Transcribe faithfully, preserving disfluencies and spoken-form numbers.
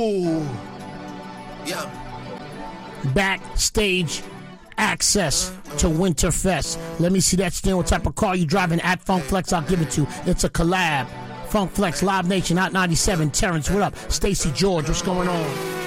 Ooh. Yeah. Backstage access to Winterfest. Let me see that steering. What type of car you driving? At Funk Flex, I'll give it to you. It's a collab. Funk Flex, Live Nation, Hot ninety-seven. Terrence, what up? Stacy George, what's going on?